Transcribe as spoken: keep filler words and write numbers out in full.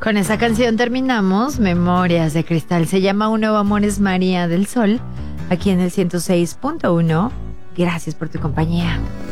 Con esa canción terminamos Memorias de Cristal. Se llama Un Nuevo Amor es María del Sol, aquí en el ciento seis punto uno. Gracias por tu compañía.